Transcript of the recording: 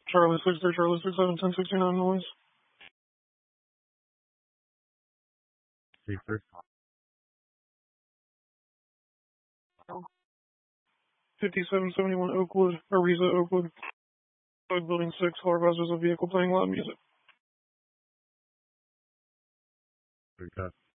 Charlie 63, Charlie 67, 1069 noise. 63. 5771 Oakwood, Ariza, Oakwood. Building 6, floor advisors of vehicle playing loud music. Okay.